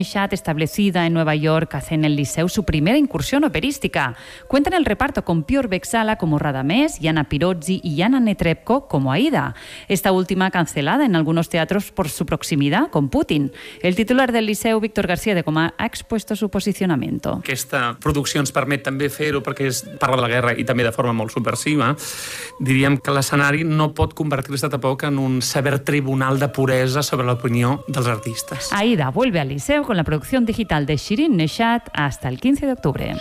Chat, establecida en Nueva York, hace en el Liceu su primera incursión operística. Cuenta en el reparto con Piotr Bexala como Radamés, Yana Pirozzi y Yana Netrebko como Aida. Esta última cancelada en algunos teatros por su proximidad con Putin. El titular del Liceu, Víctor García de Comà, ha expuesto su posicionamiento. Aquesta producció ens permet també fer-ho perquè parla de la guerra i també de forma molt subversiva. Diríem que l'escenari no pot convertir-se tampoc en un sever tribunal de puresa sobre l'opinió dels artistes. Aida vuelve al Liceu con la producción digital de Shirin Neshat hasta el 15 de octubre.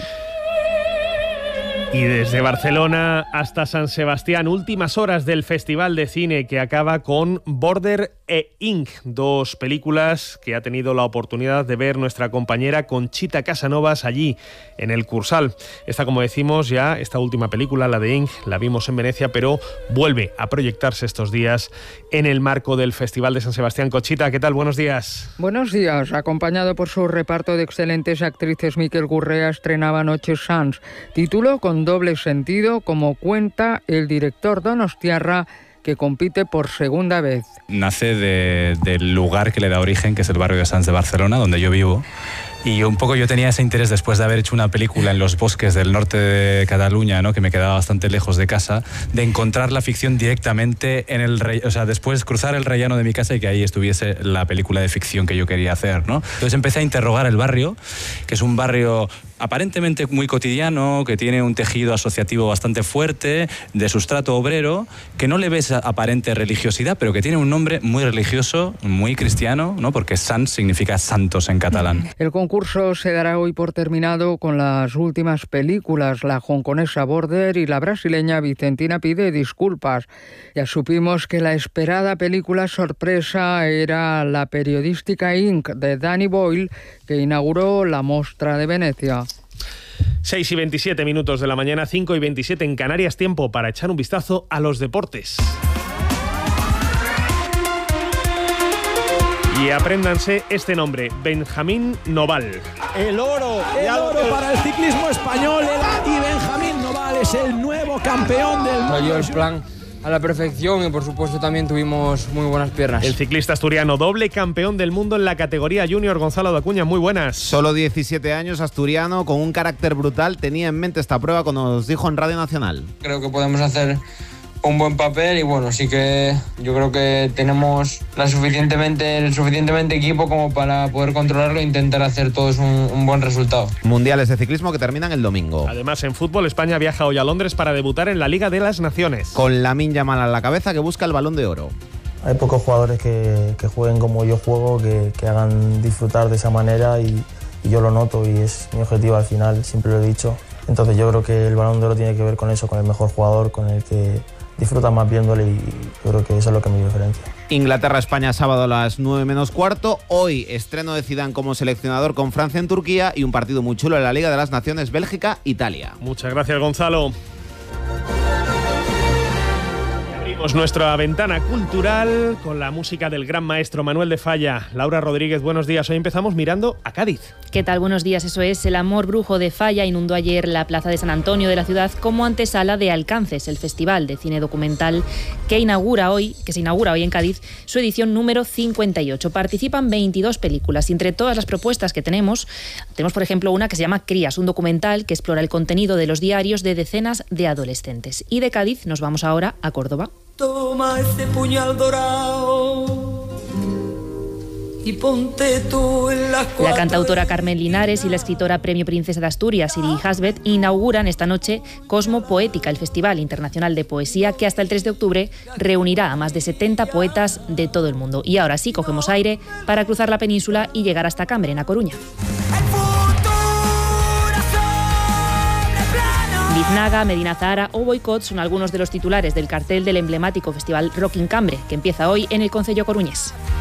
Y desde Barcelona hasta San Sebastián, últimas horas del Festival de Cine que acaba con Border e Ink, dos películas que ha tenido la oportunidad de ver nuestra compañera Conchita Casanovas allí en el Cursal. Esta, como decimos, ya esta última película, la de Ink, la vimos en Venecia, pero vuelve a proyectarse estos días en el marco del Festival de San Sebastián. Conchita, ¿qué tal? Buenos días. Buenos días. Acompañado por su reparto de excelentes actrices, Miquel Gurrea estrenaba Noches Sans, título con doble sentido, como cuenta el director donostiarra, que compite por segunda vez. Nace del lugar que le da origen, que es el barrio de Sants de Barcelona, donde yo vivo. Y un poco yo tenía ese interés después de haber hecho una película en los bosques del norte de Cataluña, ¿no?, que me quedaba bastante lejos de casa, de encontrar la ficción directamente en el después cruzar el rellano de mi casa y que ahí estuviese la película de ficción que yo quería hacer, ¿no? Entonces empecé a interrogar el barrio, que es un barrio aparentemente muy cotidiano, que tiene un tejido asociativo bastante fuerte, de sustrato obrero, que no le ves aparente religiosidad, pero que tiene un nombre muy religioso, muy cristiano, ¿no?, porque Sants significa santos en catalán. El concurso se dará hoy por terminado con las últimas películas, la hongkonesa Border y la brasileña Vicentina pide disculpas. Ya supimos que la esperada película sorpresa era la periodística Ink de Danny Boyle, que inauguró la Mostra de Venecia. 6:27 de la mañana, 5:27 en Canarias, tiempo para echar un vistazo a los deportes. Y apréndanse este nombre, Benjamín Noval. El oro para el ciclismo español, y Benjamín Noval es el nuevo campeón del mundo. Salió el plan a la perfección y por supuesto también tuvimos muy buenas piernas. El ciclista asturiano, doble campeón del mundo en la categoría junior, Gonzalo de Acuña, muy buenas. Solo 17 años, asturiano, con un carácter brutal, tenía en mente esta prueba cuando nos dijo en Radio Nacional. Creo que podemos hacer un buen papel y bueno, sí que yo creo que tenemos el suficientemente equipo como para poder controlarlo e intentar hacer todos un buen resultado. Mundiales de ciclismo que terminan el domingo. Además, en fútbol, España viaja hoy a Londres para debutar en la Liga de las Naciones. Con Lamine Yamal a la cabeza, que busca el Balón de Oro. Hay pocos jugadores que jueguen como yo juego, que hagan disfrutar de esa manera y yo lo noto y es mi objetivo al final, siempre lo he dicho. Entonces yo creo que el Balón de Oro tiene que ver con eso, con el mejor jugador, con el que disfruta más viéndole y yo creo que eso es lo que me diferencia. Inglaterra-España sábado a las 9:15. Hoy estreno de Zidane como seleccionador con Francia en Turquía y un partido muy chulo en la Liga de las Naciones, Bélgica-Italia. Muchas gracias, Gonzalo. Abrimos nuestra ventana cultural con la música del gran maestro Manuel de Falla. Laura Rodríguez, buenos días. Hoy empezamos mirando a Cádiz. ¿Qué tal? Buenos días. Eso es, el amor brujo de Falla inundó ayer la plaza de San Antonio de la ciudad como antesala de Alcances, el festival de cine documental que se inaugura hoy en Cádiz su edición número 58. Participan 22 películas y entre todas las propuestas que tenemos por ejemplo una que se llama Crías, un documental que explora el contenido de los diarios de decenas de adolescentes. Y de Cádiz nos vamos ahora a Córdoba. Toma este puñal dorado y ponte tú en las cuatro. La cantautora Carmen Linares y la escritora Premio Princesa de Asturias, Siri Hasbet, inauguran esta noche Cosmo Poética, el Festival Internacional de Poesía que hasta el 3 de octubre reunirá a más de 70 poetas de todo el mundo. Y ahora sí, cogemos aire para cruzar la península y llegar hasta Cambre, en A Coruña. Biznaga, Medina Zahara o Boicot son algunos de los titulares del cartel del emblemático festival Rock in Cambre, que empieza hoy en el concello coruñés.